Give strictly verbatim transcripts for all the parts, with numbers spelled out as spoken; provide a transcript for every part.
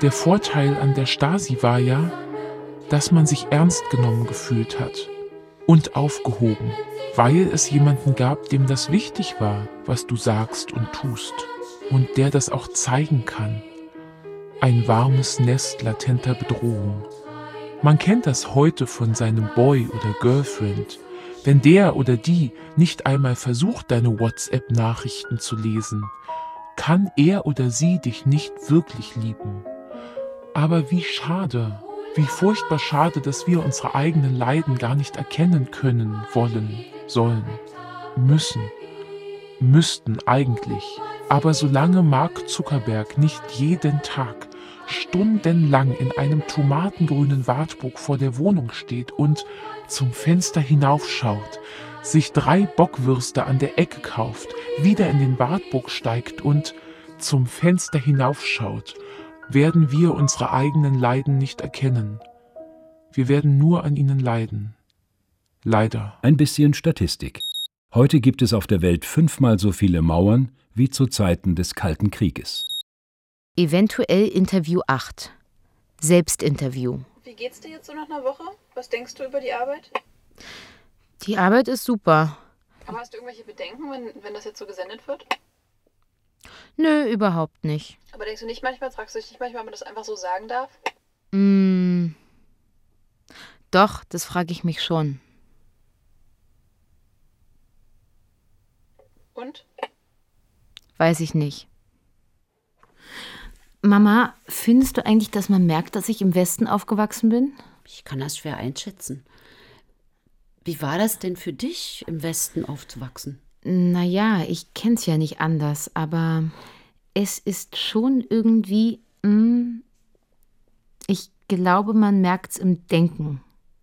Der Vorteil an der Stasi war ja, dass man sich ernst genommen gefühlt hat und aufgehoben, weil es jemanden gab, dem das wichtig war, was du sagst und tust und der das auch zeigen kann. Ein warmes Nest latenter Bedrohung. Man kennt das heute von seinem Boy oder Girlfriend. Wenn der oder die nicht einmal versucht, deine WhatsApp-Nachrichten zu lesen, kann er oder sie dich nicht wirklich lieben. Aber wie schade, wie furchtbar schade, dass wir unsere eigenen Leiden gar nicht erkennen können, wollen, sollen, müssen, müssten eigentlich. Aber solange Mark Zuckerberg nicht jeden Tag stundenlang in einem tomatengrünen Wartburg vor der Wohnung steht und zum Fenster hinaufschaut, sich drei Bockwürste an der Ecke kauft, wieder in den Wartburg steigt und zum Fenster hinaufschaut, werden wir unsere eigenen Leiden nicht erkennen. Wir werden nur an ihnen leiden. Leider. Ein bisschen Statistik. Heute gibt es auf der Welt fünfmal so viele Mauern wie zu Zeiten des Kalten Krieges. Eventuell Interview acht. Selbstinterview. Wie geht's dir jetzt so nach einer Woche? Was denkst du über die Arbeit? Die Arbeit ist super. Aber hast du irgendwelche Bedenken, wenn, wenn das jetzt so gesendet wird? Nö, überhaupt nicht. Aber denkst du nicht manchmal, fragst du dich nicht manchmal, ob man das einfach so sagen darf? Mm, doch, das frage ich mich schon. Und? Weiß ich nicht. Mama, findest du eigentlich, dass man merkt, dass ich im Westen aufgewachsen bin? Ich kann das schwer einschätzen. Wie war das denn für dich, im Westen aufzuwachsen? Naja, ich kenn's ja nicht anders, aber es ist schon irgendwie, mh, ich glaube, man merkt's im Denken.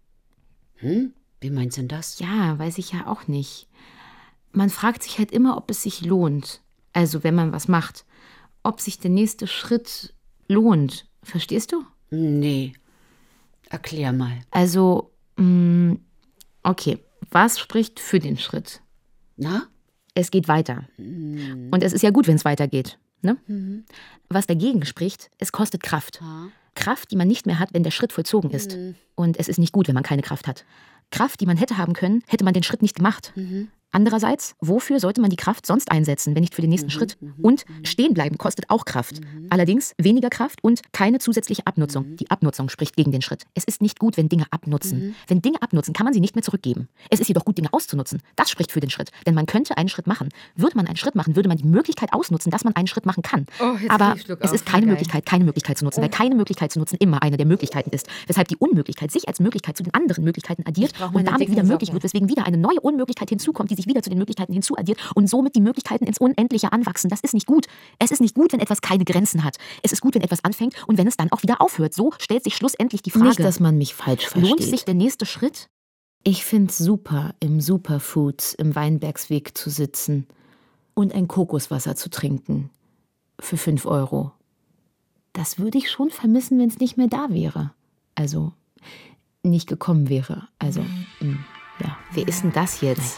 Hm? Wie meinst du denn das? Ja, weiß ich ja auch nicht. Man fragt sich halt immer, ob es sich lohnt. Also, wenn man was macht. Ob sich der nächste Schritt lohnt. Verstehst du? Nee. Erklär mal. Also, mh, okay. Was spricht für den Schritt? Na? Es geht weiter. Mhm. Und es ist ja gut, wenn es weitergeht. Ne? Mhm. Was dagegen spricht, es kostet Kraft. Ja. Kraft, die man nicht mehr hat, wenn der Schritt vollzogen ist. Mhm. Und es ist nicht gut, wenn man keine Kraft hat. Kraft, die man hätte haben können, hätte man den Schritt nicht gemacht. Mhm. Andererseits, wofür sollte man die Kraft sonst einsetzen, wenn nicht für den nächsten Mhm, Schritt? mhm, Und mhm. stehen bleiben kostet auch Kraft. Mhm. Allerdings weniger Kraft und keine zusätzliche Abnutzung. Mhm. Die Abnutzung spricht gegen den Schritt. Es ist nicht gut, wenn Dinge abnutzen. Mhm. Wenn Dinge abnutzen, kann man sie nicht mehr zurückgeben. Es ist jedoch gut, Dinge auszunutzen. Das spricht für den Schritt. Denn man könnte einen Schritt machen. Würde man einen Schritt machen, würde man die Möglichkeit ausnutzen, dass man einen Schritt machen kann. Oh, jetzt Aber krieg ich Schluck es auf. ist keine Geil. Möglichkeit, keine Möglichkeit zu nutzen, Oh. weil keine Möglichkeit zu nutzen immer eine der Möglichkeiten ist. Weshalb die Unmöglichkeit sich als Möglichkeit zu den anderen Möglichkeiten addiert Ich brauch und meine damit dicken wieder möglich Socken. wird, weswegen wieder eine neue Unmöglichkeit hinzukommt, die sich wieder zu den Möglichkeiten hinzuaddiert und somit die Möglichkeiten ins Unendliche anwachsen. Das ist nicht gut. Es ist nicht gut, wenn etwas keine Grenzen hat. Es ist gut, wenn etwas anfängt und wenn es dann auch wieder aufhört. So stellt sich schlussendlich die Frage. Nicht, dass man mich falsch versteht. Lohnt sich der nächste Schritt? Ich find's super, im Superfoods im Weinbergsweg zu sitzen und ein Kokoswasser zu trinken. Für fünf Euro. Das würde ich schon vermissen, wenn es nicht mehr da wäre. Also, nicht gekommen wäre. Also, mh, ja. Wer ist denn das jetzt?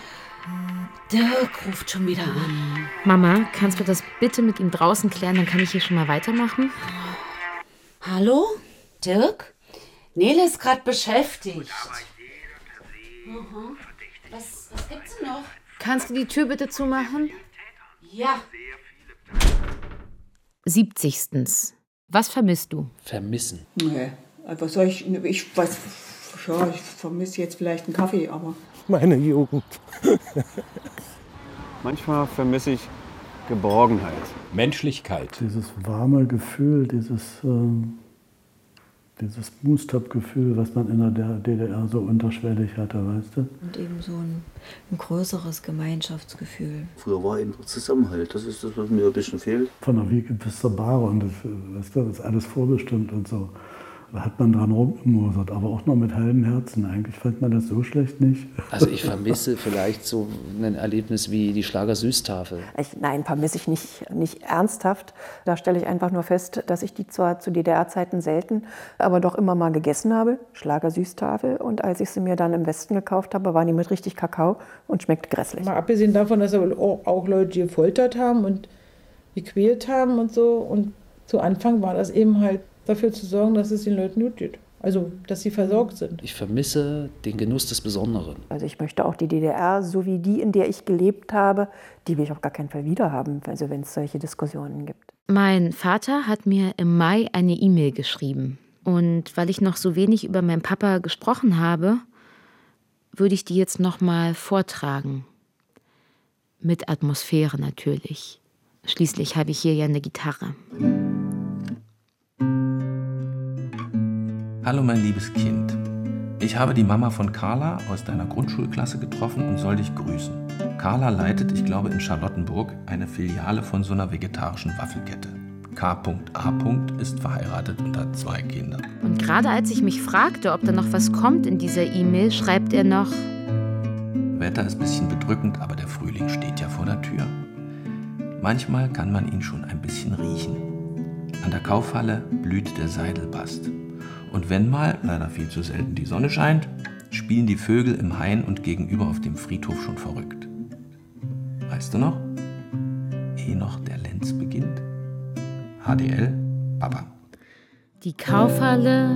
Dirk ruft schon wieder an. Mama, kannst du das bitte mit ihm draußen klären? Dann kann ich hier schon mal weitermachen. Hallo? Dirk? Nele ist gerade beschäftigt. Mhm. Was, was gibt's denn noch? Kannst du die Tür bitte zumachen? Ja. siebzigstens. Was vermisst du? Vermissen. Nee, was soll ich, ich weiß, ja, ich vermisse jetzt vielleicht einen Kaffee, aber... Meine Jugend. Manchmal vermisse ich Geborgenheit. Menschlichkeit. Dieses warme Gefühl, dieses, ähm, dieses Boostop-Gefühl, was man in der D D R so unterschwellig hatte, weißt du? Und eben so ein, ein größeres Gemeinschaftsgefühl. Früher war eben Zusammenhalt, das ist das, was mir ein bisschen fehlt. Von der Wiege bis zur Bahre und das, weißt du, das ist alles vorbestimmt und so. Da hat man dran rumgemosert, aber auch noch mit halbem Herzen. Eigentlich fand man das so schlecht nicht. Also ich vermisse vielleicht so ein Erlebnis wie die Schlager-Süßtafel. Ich, nein, vermisse ich nicht, nicht ernsthaft. Da stelle ich einfach nur fest, dass ich die zwar zu D D R-Zeiten selten, aber doch immer mal gegessen habe. Schlager-Süßtafel. Und als ich sie mir dann im Westen gekauft habe, waren die mit richtig Kakao und schmeckt grässlich. Mal abgesehen davon, dass aber auch Leute gefoltert haben und gequält haben und so. Und zu Anfang war das eben halt dafür zu sorgen, dass es den Leuten gut geht. Also, dass sie versorgt sind. Ich vermisse den Genuss des Besonderen. Also ich möchte auch die D D R, so wie die, in der ich gelebt habe, die will ich auf gar keinen Fall wiederhaben, also wenn es solche Diskussionen gibt. Mein Vater hat mir im Mai eine E-Mail geschrieben. Und weil ich noch so wenig über meinen Papa gesprochen habe, würde ich die jetzt noch mal vortragen. Mit Atmosphäre natürlich. Schließlich habe ich hier ja eine Gitarre. Hallo mein liebes Kind. Ich habe die Mama von Carla aus deiner Grundschulklasse getroffen und soll dich grüßen. Carla leitet, ich glaube in Charlottenburg, eine Filiale von so einer vegetarischen Waffelkette. K A. ist verheiratet und hat zwei Kinder. Und gerade als ich mich fragte, ob da noch was kommt in dieser E-Mail, schreibt er noch: Wetter ist ein bisschen bedrückend, aber der Frühling steht ja vor der Tür. Manchmal kann man ihn schon ein bisschen riechen. An der Kaufhalle blüht der Seidelbast. Und wenn mal, leider viel zu selten, die Sonne scheint, spielen die Vögel im Hain und gegenüber auf dem Friedhof schon verrückt. Weißt du noch? Ehe noch der Lenz beginnt. H D L, Papa. Die Kaufhalle